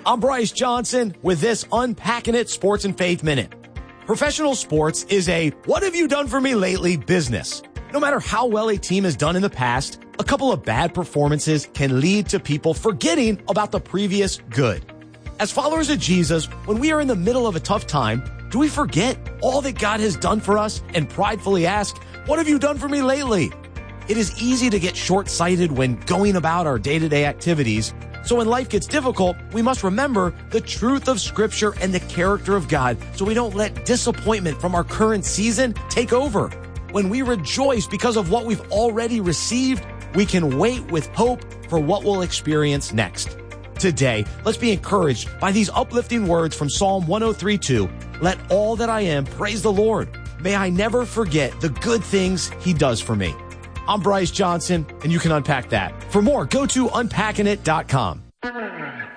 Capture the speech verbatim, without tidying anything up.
I'm Bryce Johnson with this Unpacking It Sports and Faith Minute. Professional sports is a what have you done for me lately business. No matter how well a team has done in the past, a couple of bad performances can lead to people forgetting about the previous good. As followers of Jesus, when we are in the middle of a tough time, do we forget all that God has done for us and pridefully ask, what have you done for me lately? It is easy to get short-sighted when going about our day-to-day activities. So when life gets difficult, we must remember the truth of Scripture and the character of God so we don't let disappointment from our current season take over. When we rejoice because of what we've already received, we can wait with hope for what we'll experience next. Today, let's be encouraged by these uplifting words from Psalm one oh three two. Let all that I am praise the Lord. May I never forget the good things He does for me. I'm Bryce Johnson, and you can unpack that. For more, go to unpacking it dot com.